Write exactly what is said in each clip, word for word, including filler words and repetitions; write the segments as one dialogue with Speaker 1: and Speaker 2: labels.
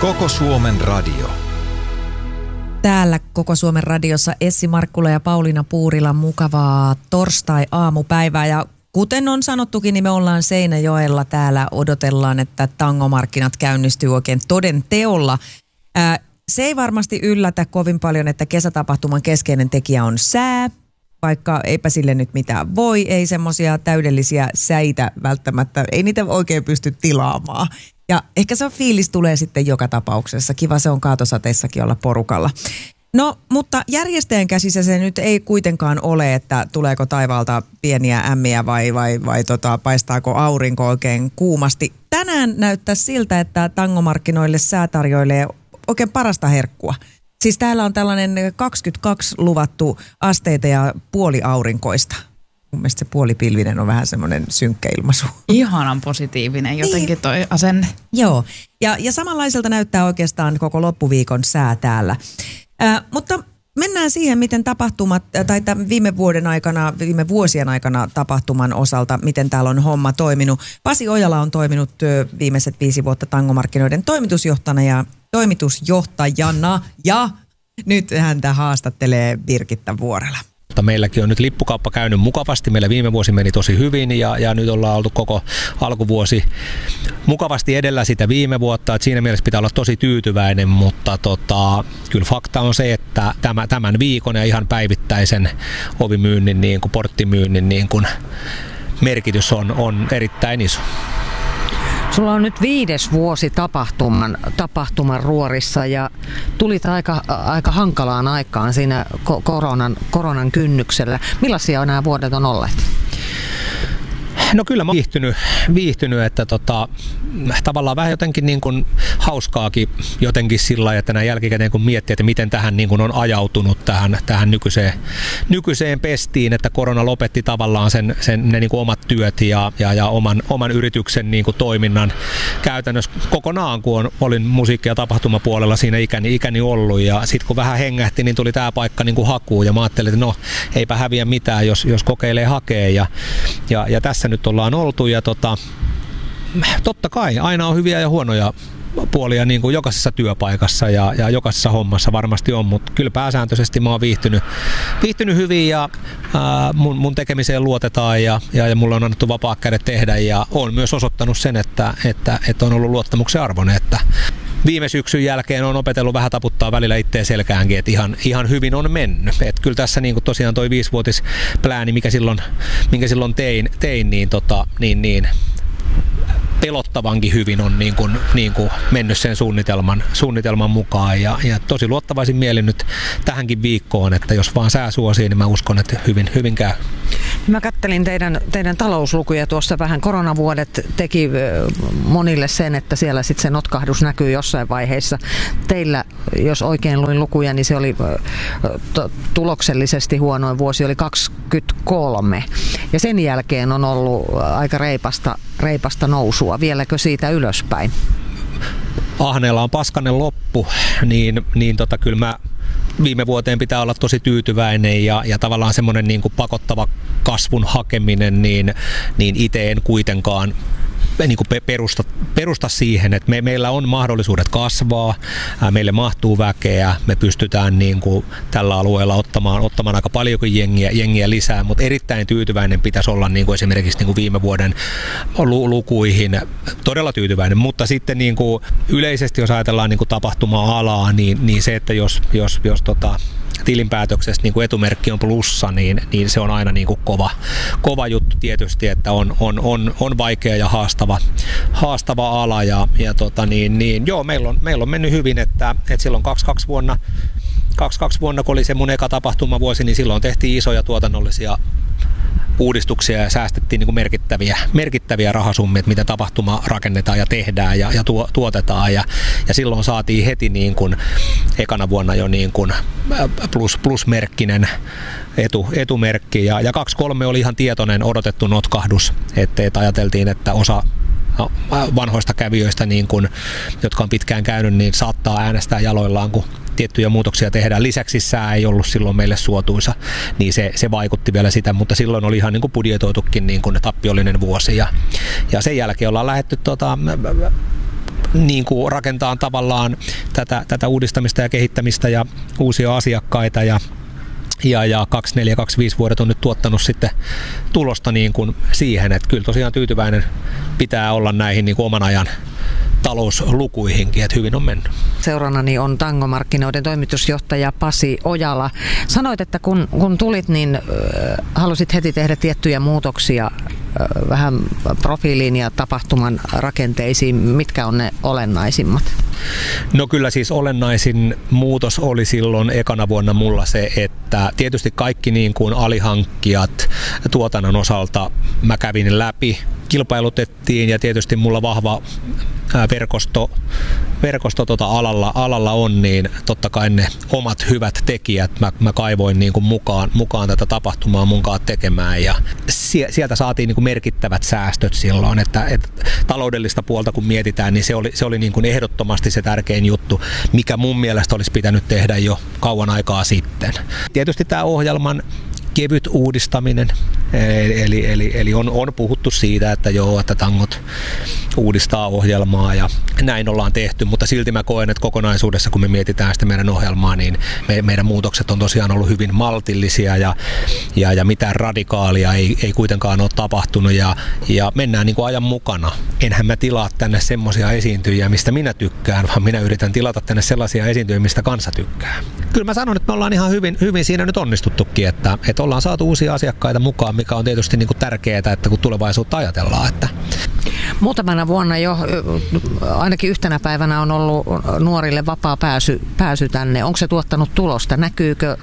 Speaker 1: Koko Suomen radio.
Speaker 2: Täällä Koko Suomen radiossa Essi Markkula ja Pauliina Puurila, mukavaa torstai-aamupäivää. Ja kuten on sanottukin, niin me ollaan Seinäjoella täällä, odotellaan, että tangomarkkinat käynnistyy oikein toden teolla. Ää, se ei varmasti yllätä kovin paljon, että kesätapahtuman keskeinen tekijä on sää, vaikka eipä sille nyt mitään voi, ei semmoisia täydellisiä säitä välttämättä, ei niitä oikein pysty tilaamaan. Ja ehkä se fiilis tulee sitten joka tapauksessa. Kiva se on kaatosateissakin olla porukalla. No, mutta järjestäjän käsissä se nyt ei kuitenkaan ole, että tuleeko taivaalta pieniä ämmiä vai, vai, vai tota, paistaako aurinko oikein kuumasti. Tänään näyttää siltä, että tangomarkkinoille sää tarjoilee oikein parasta herkkua. Siis täällä on tällainen kaksikymmentäkaksi luvattu asteita ja puoli aurinkoista. Mun mielestä se puolipilvinen on vähän semmoinen synkkä ilmaisu.
Speaker 3: Ihanan positiivinen jotenkin toi asenne.
Speaker 2: Joo, ja, ja samanlaiselta näyttää oikeastaan koko loppuviikon sää täällä. Ää, mutta mennään siihen, miten tapahtumat, tai tämän viime vuoden aikana, viime vuosien aikana tapahtuman osalta, miten täällä on homma toiminut. Pasi Ojala on toiminut viimeiset viisi vuotta tangomarkkinoiden toimitusjohtajana ja toimitusjohtajana, ja nyt häntä haastattelee Birgitta Vuorela.
Speaker 4: Meilläkin on nyt lippukauppa käynyt mukavasti. Meillä viime vuosi meni tosi hyvin ja, ja nyt ollaan oltu koko alkuvuosi mukavasti edellä sitä viime vuotta. Et siinä mielessä pitää olla tosi tyytyväinen, mutta tota, kyllä fakta on se, että tämä, tämän viikon ja ihan päivittäisen ovimyynnin, niin kuin porttimyynnin niin kuin merkitys on, on erittäin iso.
Speaker 5: Sulla on nyt viides vuosi tapahtuman, tapahtuman ruorissa ja tulit aika, aika hankalaan aikaan siinä koronan, koronan kynnyksellä. Millaisia nämä vuodet on olleet?
Speaker 4: No kyllä mä oon viihtynyt, viihtynyt että tota, tavallaan vähän jotenkin niin kuin hauskaakin jotenkin sillä lailla, että näin jälkikäteen kun miettii, että miten tähän niin kuin on ajautunut tähän, tähän nykyiseen, nykyiseen pestiin, että korona lopetti tavallaan sen, sen ne niin kuin omat työt ja, ja, ja oman, oman yrityksen niin kuin toiminnan käytännössä kokonaan, kun on, olin musiikki- ja tapahtumapuolella siinä ikäni, ikäni ollut ja sitten kun vähän hengähti, niin tuli tämä paikka niin kuin hakuun ja mä ajattelin, että no eipä häviä mitään, jos, jos kokeilee hakea ja, ja, ja tässä nyt ollaan oltu ja tota, totta kai aina on hyviä ja huonoja puolia niin kuin jokaisessa työpaikassa ja, ja jokaisessa hommassa varmasti on, mutta kyllä pääsääntöisesti mä oon viihtynyt, viihtynyt hyvin ja ää, mun, mun tekemiseen luotetaan ja, ja, ja mulle on annettu vapaat kädet tehdä ja on myös osoittanut sen, että, että, että on ollut luottamuksen arvoinen, että viime syksyn jälkeen on opetellut vähän taputtaa välillä itteen selkäänkin, että ihan, ihan hyvin on mennyt. Et kyllä tässä niin kuin tosiaan toi viisivuotisplääni, mikä silloin, minkä silloin tein, tein niin, tota, niin, niin pelottavankin hyvin on niin kuin, niin kuin mennyt sen suunnitelman, suunnitelman mukaan ja, ja tosi luottavaisin mielin nyt tähänkin viikkoon, että jos vaan sää suosii, niin mä uskon, että hyvin, hyvin käy.
Speaker 5: Mä kattelin teidän, teidän talouslukuja tuossa vähän. Koronavuodet teki monille sen, että siellä sitten se notkahdus näkyy jossain vaiheessa. Teillä, jos oikein luin lukuja, niin se oli to, tuloksellisesti huonoin vuosi, oli kaksikymmentäkolme. Ja sen jälkeen on ollut aika reipasta, reipasta nousua. Vieläkö siitä ylöspäin?
Speaker 4: Ahneella on paskanen loppu, niin, niin tota, kyllä mä viime vuoteen pitää olla tosi tyytyväinen ja, ja tavallaan semmoinen niin kuin pakottava kasvun hakeminen, niin, niin itse en kuitenkaan niin kuin perusta, perusta siihen, että me, meillä on mahdollisuudet kasvaa, ää, meille mahtuu väkeä, me pystytään niin kuin tällä alueella ottamaan, ottamaan aika paljonkin jengiä, jengiä lisää, mutta erittäin tyytyväinen pitäisi olla niin kuin esimerkiksi niin kuin viime vuoden lukuihin, todella tyytyväinen, mutta sitten niin kuin yleisesti jos ajatellaan niin kuin tapahtuma-alaa, niin, niin se, että jos, jos, jos tota, tilinpäätöksessä niin kuin etumerkki on plussa, niin, niin se on aina niin kuin kova, kova juttu tietysti, että on, on, on, on vaikea ja haastava, haastava ala. Ja, ja tota niin, niin, joo, meillä on, meillä on mennyt hyvin, että, että silloin kaksikymmentäkaksi vuonna, kaksikymmentäkaksi vuonna, kun oli se mun eka tapahtumavuosi, niin silloin tehtiin isoja tuotannollisia uudistuksia ja säästettiin niin kuin merkittäviä, merkittäviä rahasummia, mitä tapahtuma rakennetaan ja tehdään ja, ja tuo, tuotetaan. Ja, ja silloin saatiin heti niin kuin ekana vuonna jo niin kuin plus, plusmerkkinen etu, etumerkki. Ja, ja kaksi kolme oli ihan tietoinen odotettu notkahdus, että et ajateltiin, että osa vanhoista kävijöistä, niin kun, jotka on pitkään käynyt, niin saattaa äänestää jaloillaan, kun tiettyjä muutoksia tehdään. Lisäksi sää ei ollut silloin meille suotuisa, niin se, se vaikutti vielä sitä, mutta silloin oli ihan niin kuin budjetoitukin niin kuin tappiollinen vuosi. Ja, ja sen jälkeen ollaan lähdetty tota, niin kuin rakentaa tavallaan tätä, tätä uudistamista ja kehittämistä ja uusia asiakkaita ja Ja, ja kaksikymmentäneljä kaksikymmentäviisi vuodet on nyt tuottanut sitten tulosta niin kuin siihen, että kyllä tosiaan tyytyväinen pitää olla näihin niin kuin oman ajan talouslukuihinkin, että hyvin on mennyt.
Speaker 5: Seurannani on Tango-markkinoiden toimitusjohtaja Pasi Ojala. Sanoit, että kun, kun tulit, niin äh, halusit heti tehdä tiettyjä muutoksia äh, vähän profiiliin ja tapahtuman rakenteisiin. Mitkä on ne olennaisimmat?
Speaker 4: No kyllä siis olennaisin muutos oli silloin ekana vuonna mulla se, että tietysti kaikki niin kuin alihankkijat tuotannon osalta mä kävin läpi, kilpailutettiin ja tietysti mulla vahva verkosto, verkosto tota alalla, alalla on, niin totta kai ne omat hyvät tekijät mä, mä kaivoin niin kuin mukaan, mukaan tätä tapahtumaa munkaan tekemään ja sieltä saatiin niin kuin merkittävät säästöt silloin, että, että taloudellista puolta kun mietitään, niin se oli, se oli niin kuin ehdottomasti se tärkein juttu, mikä mun mielestä olisi pitänyt tehdä jo kauan aikaa sitten. Tietysti tämä ohjelman kevyt uudistaminen, eli, eli, eli on, on puhuttu siitä, että joo, että Tangot uudistaa ohjelmaa ja näin ollaan tehty, mutta silti mä koen, että kokonaisuudessa kun me mietitään sitä meidän ohjelmaa, niin me, meidän muutokset on tosiaan ollut hyvin maltillisia ja, ja, ja mitään radikaalia ei, ei kuitenkaan ole tapahtunut ja, ja mennään niin kuin ajan mukana. Enhän mä tilaa tänne semmoisia esiintyjiä, mistä minä tykkään, vaan minä yritän tilata tänne sellaisia esiintyjiä, mistä kansa tykkää. Kyllä mä sanon, että me ollaan ihan hyvin, hyvin siinä nyt onnistuttukin, että, että ollaan saatu uusia asiakkaita mukaan, mikä on tietysti niin kuin tärkeää, että kun tulevaisuutta ajatellaan. Että.
Speaker 5: Muutamana vuonna jo, ainakin yhtenä päivänä on ollut nuorille vapaa pääsy, pääsy tänne. Onko se tuottanut tulosta? Näkyykö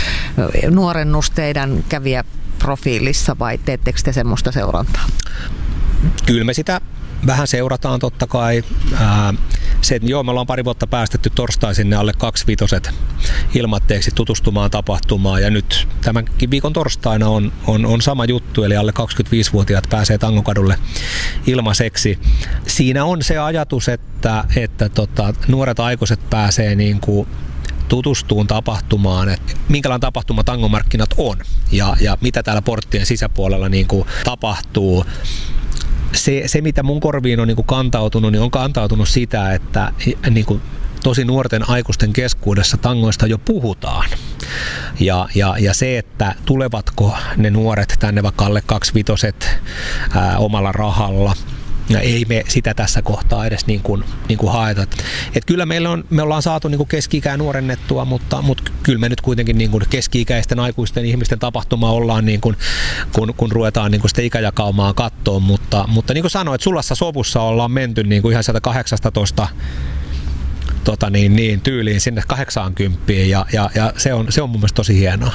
Speaker 5: nuorennus teidän kävijäprofiilissa vai teettekö te semmoista seurantaa?
Speaker 4: Kyllä me sitä vähän seurataan totta kai. Ää, se, että joo, me ollaan pari vuotta päästetty torstaisin ne alle kaksivitoset ilmatteeksi tutustumaan tapahtumaan ja nyt tämänkin viikon torstaina on, on, on sama juttu, eli alle kaksikymmentäviisivuotiaat pääsee Tangokadulle ilmaiseksi. Siinä on se ajatus, että, että tota, nuoret aikuiset pääsee niin kuin tutustuun tapahtumaan, että minkälainen tapahtuma Tangomarkkinat on ja, ja mitä täällä porttien sisäpuolella niin kuin tapahtuu. Se, se, mitä mun korviin on niin kuin kantautunut, niin on kantautunut sitä, että niin kuin tosi nuorten aikuisten keskuudessa tangoista jo puhutaan. Ja, ja, ja se, että tulevatko ne nuoret tänne vaikka alle kaksivitoset ää, omalla rahalla, ja ei me sitä tässä kohtaa edes niin kuin, niin kuin haeta. Et kyllä meillä on, me ollaan saatu niin kuin keski-ikää nuorennettua, mutta, mutta kyllä me nyt kuitenkin niin kuin keski-ikäisten aikuisten ihmisten tapahtuma ollaan, niin kuin, kun, kun ruvetaan niin kuin sitä ikäjakaumaa kattoon. Mutta, mutta niin kuin sanoin, että sulassa sovussa ollaan menty niin kuin ihan sieltä kahdeksastatoista tota niin, niin, tyyliin sinne kahdeksaankymppiin ja, ja, ja se, on, se on mun mielestä tosi hienoa.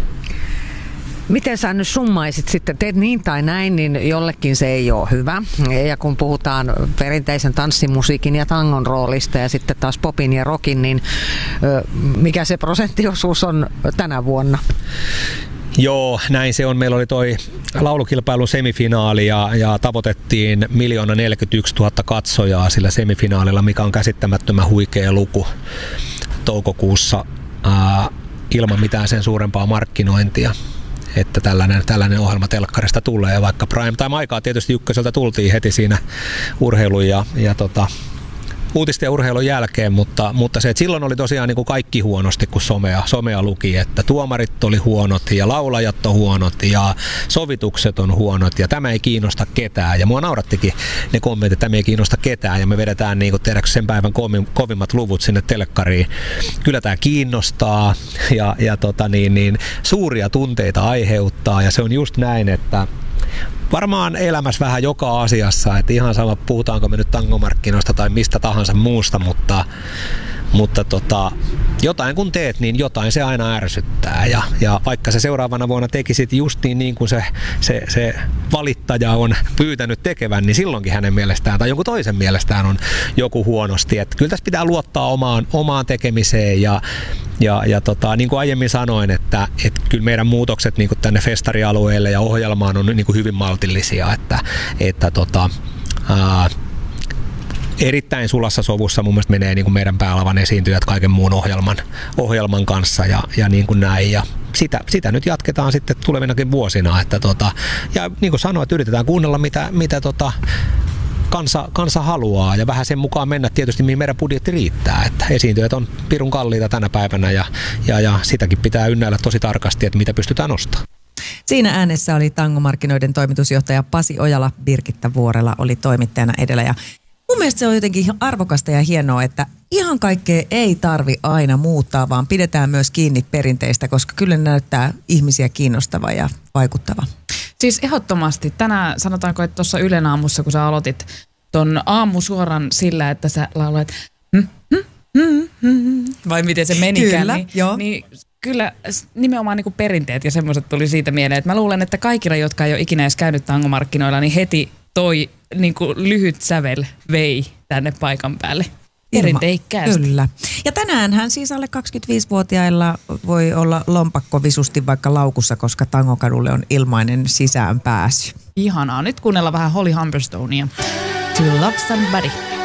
Speaker 5: Miten sä nyt summaisit sitten, teet niin tai näin, niin jollekin se ei ole hyvä. Ja kun puhutaan perinteisen tanssimusiikin ja tangon roolista ja sitten taas popin ja rockin, niin mikä se prosenttiosuus on tänä vuonna?
Speaker 4: Joo, näin se on. Meillä oli toi laulukilpailun semifinaali ja, ja tavoitettiin miljoona neljäkymmentäyksituhatta katsojaa sillä semifinaalilla, mikä on käsittämättömän huikea luku toukokuussa ää, ilman mitään sen suurempaa markkinointia. Että tällainen, tällainen ohjelma telkkarista tulee ja vaikka prime time aikaa tietysti ykköseltä tultiin heti siinä urheilun ja, ja tota, uutisten ja urheilun jälkeen, mutta, mutta se, että silloin oli tosiaan niin kuin kaikki huonosti, kun somea, somea luki, että tuomarit oli huonot ja laulajat on huonot ja sovitukset on huonot ja tämä ei kiinnosta ketään. Ja mua naurattikin ne kommentit, että tämä ei kiinnosta ketään ja me vedetään niin kuin tiedätkö, sen päivän kovimmat luvut sinne telkkariin. Kyllä tämä kiinnostaa ja, ja tota niin, niin, suuria tunteita aiheuttaa ja se on just näin, että varmaan elämässä vähän joka asiassa, että ihan sama puhutaanko me nyt tangomarkkinoista tai mistä tahansa muusta, mutta, mutta tota, jotain kun teet, niin jotain se aina ärsyttää ja, ja vaikka se seuraavana vuonna tekisit just niin, niin kuin se, se, se valittaja on pyytänyt tekevän, niin silloinkin hänen mielestään tai jonkun toisen mielestään on joku huonosti. Että kyllä tässä pitää luottaa omaan, omaan tekemiseen ja Ja, ja tota, niin kuin aiemmin sanoin, että, että kyllä meidän muutokset niin kuin tänne festarialueelle ja ohjelmaan on niin kuin hyvin maltillisia, että, että tota, ää, erittäin sulassa sovussa mun mielestä menee niin kuin meidän päälavan esiintyjät kaiken muun ohjelman, ohjelman kanssa ja, ja niin kuin näin. Ja sitä, sitä nyt jatketaan sitten tulevinakin vuosina. Että tota, ja niin kuin sanoin, että yritetään kuunnella mitä, mitä tota, kansa, kansa haluaa ja vähän sen mukaan mennä tietysti, mihin meidän budjetti riittää. Että esiintyjät on pirun kalliita tänä päivänä ja, ja, ja sitäkin pitää ynnäillä tosi tarkasti, että mitä pystytään ostamaan.
Speaker 2: Siinä äänessä oli Tangomarkkinoiden toimitusjohtaja Pasi Ojala, Birgitta Vuorela oli toimittajana edellä. Ja mun mielestä se on jotenkin ihan arvokasta ja hienoa, että ihan kaikkea ei tarvi aina muuttaa, vaan pidetään myös kiinni perinteistä, koska kyllä ne näyttää ihmisiä kiinnostava ja vaikuttava.
Speaker 3: Siis ehdottomasti. Tänään sanotaanko, että tuossa Ylen aamussa, kun sä aloitit ton aamusuoran sillä, että sä lauloit hm, hm, hm, hm, vai miten se menikään,
Speaker 2: Kyllä,
Speaker 3: niin,
Speaker 2: joo.
Speaker 3: niin kyllä nimenomaan niin kuin perinteet ja semmoiset tuli siitä mieleen, että mä luulen, että kaikilla, jotka ei ole ikinä edes käynyt tangomarkkinoilla, niin heti toi niin kuin lyhyt sävel vei tänne paikan päälle. Perinteikkäästi.
Speaker 2: Kyllä. Ja tänäänhän siis alle kaksikymmentäviisivuotiailla voi olla lompakko visusti vaikka laukussa, koska Tangokadulle on ilmainen sisäänpääsy.
Speaker 3: Ihanaa. Nyt kuunnella vähän Holly Humberstonea. To Love Somebody.